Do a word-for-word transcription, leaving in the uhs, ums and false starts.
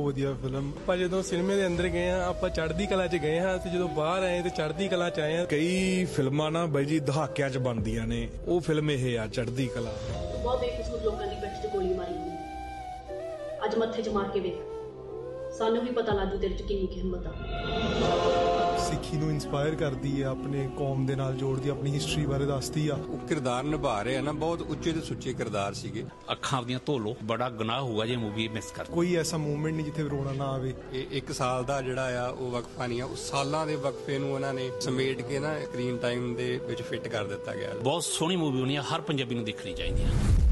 ਵਧੀਆ ਫਿਲਮ। ਆਪਾਂ ਜਦੋਂ ਸਿਨੇਮੇ ਦੇ ਅੰਦਰ ਗਏ ਆ, ਆਪਾਂ ਚੜ੍ਹਦੀ ਕਲਾ 'ਚ ਗਏ ਹਾਂ ਤੇ ਜਦੋਂ ਬਾਹਰ ਆਏ ਤੇ ਚੜ੍ਹਦੀ ਕਲਾ 'ਚ ਆਏ ਆ। ਕਈ ਫਿਲਮਾਂ ਨਾ ਬਾਈ ਜੀ ਦਹਾਕਿਆਂ 'ਚ ਬਣਦੀਆਂ ਨੇ, ਉਹ ਫਿਲਮ ਇਹ ਆ ਚੜ੍ਹਦੀ ਕਲਾ। ਬਹੁਤ ਬੇਕਸੂਰ ਲੋਕਾਂ ਦੀ ਪਿੱਠ 'ਚ ਗੋਲੀ ਮਾਰੀ ਗਈ, ਅੱਜ ਮੱਥੇ 'ਚ ਮਾਰ ਕੇ ਵੇਖ, ਸਾਨੂੰ ਵੀ ਪਤਾ ਲੱਗੂ ਤੇਰੇ 'ਚ ਕਿੰਨੀ ਕੀ ਹਿੰਮਤ ਆ। ਸਿੱਖੀ ਨੂੰ ਇਨਸਪਾਇਰ ਕਰਦੀ ਆ, ਆਪਣੇ ਕੌਮ ਦੇ ਨਾਲ ਜੋੜਦੀ, ਆਪਣੀ ਹਿਸਟਰੀ ਬਾਰੇ ਦੱਸਦੀ ਆ। ਉਹ ਕਿਰਦਾਰ ਨਿਭਾ ਰਹੇ ਆ ਨਾ, ਬਹੁਤ ਉੱਚੇ ਤੇ ਸੁੱਚੇ ਕਿਰਦਾਰ ਸੀਗੇ। ਅੱਖਾਂ ਦੀਆਂ ਧੋ ਲੋ, ਬੜਾ ਗੁਨਾਹ ਹੋਊਗਾ ਜੇ ਮੂਵੀ ਮਿਸ ਕਰ। ਕੋਈ ਐਸਾ ਮੂਵਮੈਂਟ ਨਹੀਂ ਜਿੱਥੇ ਰੋਣਾ ਨਾ ਆਵੇ। ਇਹ ਇੱਕ ਸਾਲ ਦਾ ਜਿਹੜਾ ਆ ਉਹ ਵਕਫਾ ਨਹੀਂ ਆ, ਉਹ ਸਾਲਾਂ ਦੇ ਵਕਫੇ ਨੂੰ ਉਹਨਾਂ ਨੇ ਸਮੇਟ ਕੇ ਨਾ ਸਕਰੀਨ ਟਾਈਮ ਦੇ ਵਿੱਚ ਫਿੱਟ ਕਰ ਦਿੱਤਾ ਗਿਆ। ਬਹੁਤ ਸੋਹਣੀ ਮੂਵੀ ਹੋਣੀ ਆ, ਹਰ ਪੰਜਾਬੀ ਨੂੰ ਦੇਖਣੀ ਚਾਹੀਦੀ ਆ।